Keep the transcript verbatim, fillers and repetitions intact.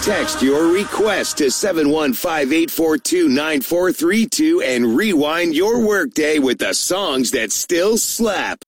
Text your request to seven one five, eight four two, nine four three two and rewind your workday with the songs that still slap.